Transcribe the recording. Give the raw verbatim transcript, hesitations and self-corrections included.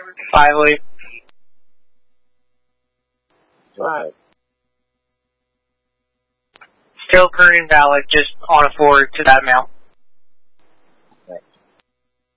Five lead. Right. Still current and valid, just on a forward to that amount.